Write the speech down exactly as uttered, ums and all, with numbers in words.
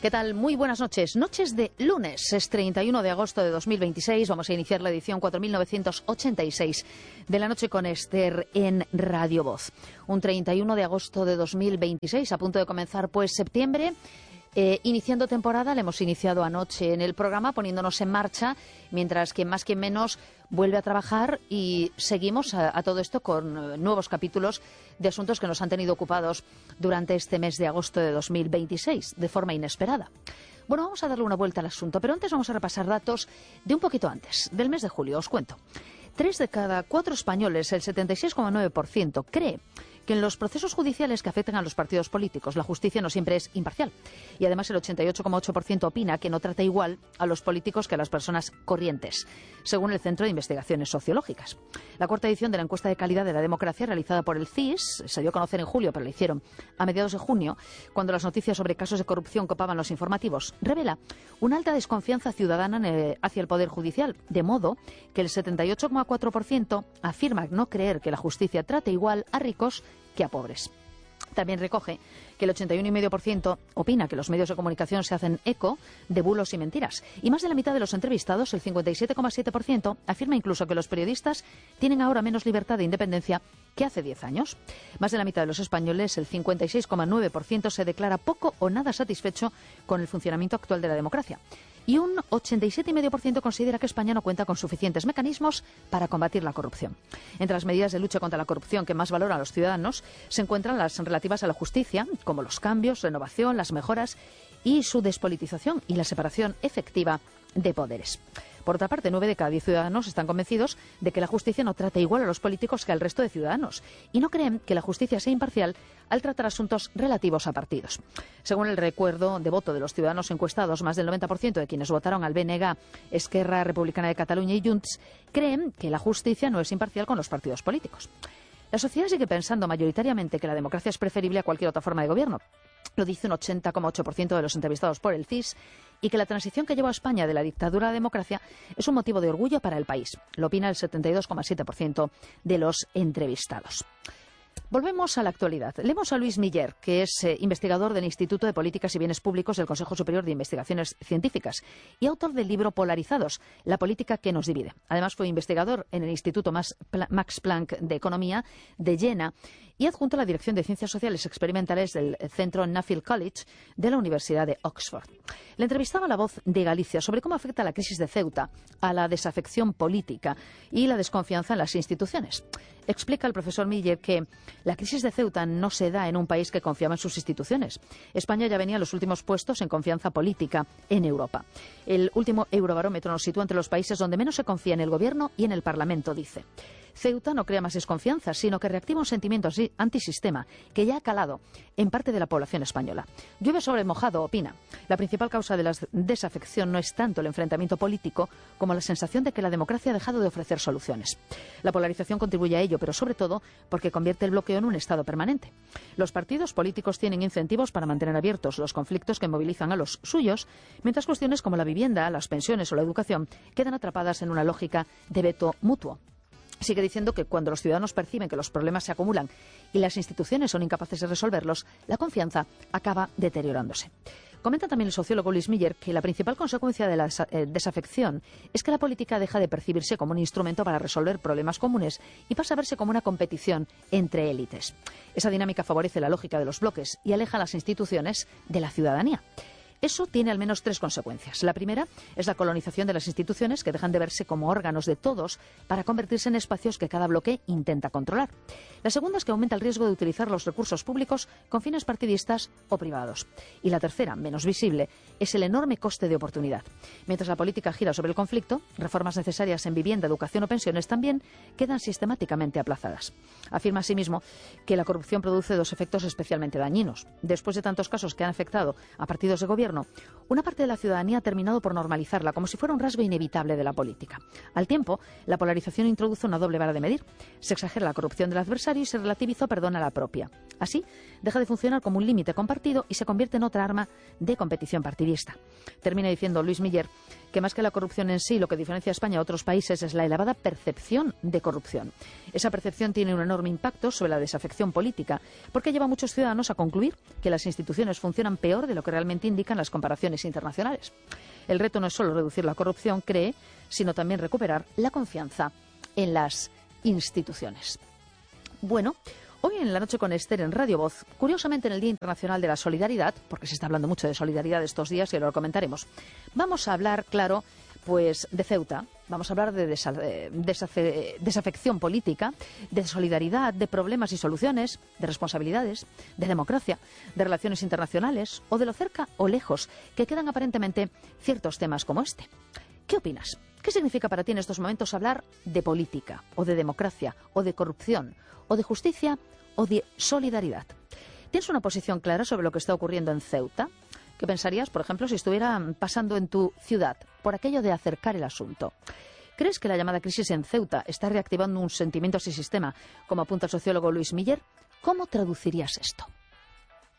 ¿Qué tal? Muy buenas noches. Noches de lunes, es treinta y uno de agosto de dos mil veintiséis. Vamos a iniciar la edición cuatro mil novecientos ochenta y seis de la noche con Esther en Radio Voz. Un treinta y uno de agosto de dos mil veintiséis, a punto de comenzar pues septiembre. Eh, iniciando temporada, la hemos iniciado anoche en el programa, poniéndonos en marcha, mientras quien más quien menos vuelve a trabajar, y seguimos a, a todo esto con eh, nuevos capítulos de asuntos que nos han tenido ocupados durante este mes de agosto de dos mil veintiséis, de forma inesperada. Bueno, vamos a darle una vuelta al asunto, pero antes vamos a repasar datos de un poquito antes, del mes de julio. Os cuento. Tres de cada cuatro españoles, el setenta y seis coma nueve por ciento, cree que en los procesos judiciales que afectan a los partidos políticos la justicia no siempre es imparcial. Y además el ochenta y ocho coma ocho por ciento opina que no trata igual a los políticos que a las personas corrientes, según el Centro de Investigaciones Sociológicas. La cuarta edición de la encuesta de calidad de la democracia realizada por el C I S, se dio a conocer en julio, pero la hicieron a mediados de junio, cuando las noticias sobre casos de corrupción copaban los informativos, revela una alta desconfianza ciudadana hacia el Poder Judicial, de modo que el setenta y ocho coma cuatro por ciento afirma no creer que la justicia trate igual a ricos que a pobres. También recoge que el ochenta y uno coma cinco por ciento opina que los medios de comunicación se hacen eco de bulos y mentiras. Y más de la mitad de los entrevistados, el cincuenta y siete coma siete por ciento, afirma incluso que los periodistas tienen ahora menos libertad de independencia que hace diez años. Más de la mitad de los españoles, el cincuenta y seis coma nueve por ciento, se declara poco o nada satisfecho con el funcionamiento actual de la democracia. Y un ochenta y siete coma cinco por ciento considera que España no cuenta con suficientes mecanismos para combatir la corrupción. Entre las medidas de lucha contra la corrupción que más valoran los ciudadanos se encuentran las relativas a la justicia, como los cambios, renovación, las mejoras y su despolitización y la separación efectiva de poderes. Por otra parte, nueve de cada diez ciudadanos están convencidos de que la justicia no trata igual a los políticos que al resto de ciudadanos y no creen que la justicia sea imparcial al tratar asuntos relativos a partidos. Según el recuerdo de voto de los ciudadanos encuestados, más del noventa por ciento de quienes votaron al B N G, Esquerra Republicana de Cataluña y Junts, creen que la justicia no es imparcial con los partidos políticos. La sociedad sigue pensando mayoritariamente que la democracia es preferible a cualquier otra forma de gobierno. Lo dice un ochenta coma ocho por ciento de los entrevistados por el C I S, y que la transición que llevó a España de la dictadura a la democracia es un motivo de orgullo para el país. Lo opina el setenta y dos coma siete por ciento de los entrevistados. Volvemos a la actualidad. Leemos a Luis Miller, que es eh, investigador del Instituto de Políticas y Bienes Públicos del Consejo Superior de Investigaciones Científicas y autor del libro Polarizados, la política que nos divide. Además fue investigador en el Instituto Max Planck de Economía de Jena y adjunto a la Dirección de Ciencias Sociales Experimentales del Centro Nuffield College de la Universidad de Oxford. Le entrevistaba La Voz de Galicia sobre cómo afecta la crisis de Ceuta a la desafección política y la desconfianza en las instituciones. Explica el profesor Miller que la crisis de Ceuta no se da en un país que confiaba en sus instituciones. España ya venía a los últimos puestos en confianza política en Europa. El último Eurobarómetro nos sitúa entre los países donde menos se confía en el gobierno y en el Parlamento, dice. Ceuta no crea más desconfianza, sino que reactiva un sentimiento antisistema que ya ha calado en parte de la población española. Llueve sobre mojado, opina. La principal causa de la desafección no es tanto el enfrentamiento político como la sensación de que la democracia ha dejado de ofrecer soluciones. La polarización contribuye a ello, pero sobre todo porque convierte el bloqueo en un estado permanente. Los partidos políticos tienen incentivos para mantener abiertos los conflictos que movilizan a los suyos, mientras cuestiones como la vivienda, las pensiones o la educación quedan atrapadas en una lógica de veto mutuo. Sigue diciendo que cuando los ciudadanos perciben que los problemas se acumulan y las instituciones son incapaces de resolverlos, la confianza acaba deteriorándose. Comenta también el sociólogo Luis Miller que la principal consecuencia de la desafección es que la política deja de percibirse como un instrumento para resolver problemas comunes y pasa a verse como una competición entre élites. Esa dinámica favorece la lógica de los bloques y aleja a las instituciones de la ciudadanía. Eso tiene al menos tres consecuencias. La primera es la colonización de las instituciones, que dejan de verse como órganos de todos para convertirse en espacios que cada bloque intenta controlar. La segunda es que aumenta el riesgo de utilizar los recursos públicos con fines partidistas o privados. Y la tercera, menos visible, es el enorme coste de oportunidad. Mientras la política gira sobre el conflicto, reformas necesarias en vivienda, educación o pensiones también quedan sistemáticamente aplazadas. Afirma asimismo que la corrupción produce dos efectos especialmente dañinos. Después de tantos casos que han afectado a partidos de gobierno, una parte de la ciudadanía ha terminado por normalizarla como si fuera un rasgo inevitable de la política. Al tiempo, la polarización introduce una doble vara de medir. Se exagera la corrupción del adversario y se relativiza o perdona la propia. Así, deja de funcionar como un límite compartido y se convierte en otra arma de competición partidista. Termina diciendo Luis Miller que más que la corrupción en sí, lo que diferencia a España a otros países es la elevada percepción de corrupción. Esa percepción tiene un enorme impacto sobre la desafección política, porque lleva a muchos ciudadanos a concluir que las instituciones funcionan peor de lo que realmente indican las comparaciones internacionales. El reto no es solo reducir la corrupción, cree, sino también recuperar la confianza en las instituciones. Bueno, hoy en La Noche con Esther en Radio Voz, curiosamente en el Día Internacional de la Solidaridad, porque se está hablando mucho de solidaridad estos días y ahora lo comentaremos, vamos a hablar, claro, pues de Ceuta, vamos a hablar de desa desafe desafección política, de solidaridad, de problemas y soluciones, de responsabilidades, de democracia, de relaciones internacionales o de lo cerca o lejos que quedan aparentemente ciertos temas como este. ¿Qué opinas? ¿Qué significa para ti en estos momentos hablar de política, o de democracia, o de corrupción, o de justicia, o de solidaridad? ¿Tienes una posición clara sobre lo que está ocurriendo en Ceuta? ¿Qué pensarías, por ejemplo, si estuviera pasando en tu ciudad por aquello de acercar el asunto? ¿Crees que la llamada crisis en Ceuta está reactivando un sentimiento antisistema, como apunta el sociólogo Luis Miller? ¿Cómo traducirías esto?